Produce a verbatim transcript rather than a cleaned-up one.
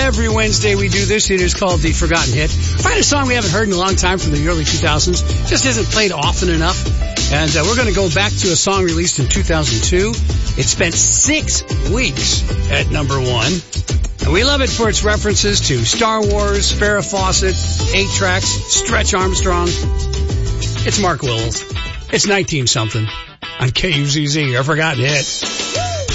Every Wednesday we do this. It is called The Forgotten Hit. Find a song we haven't heard in a long time from the early two thousands. Just isn't played often enough. And uh, we're going to go back to a song released in two thousand two. It spent six weeks at number one. And we love it for its references to Star Wars, Farrah Fawcett, eight tracks, Stretch Armstrong. It's Mark Wills. It's nineteen something on K U Z Z, our Forgotten Hit.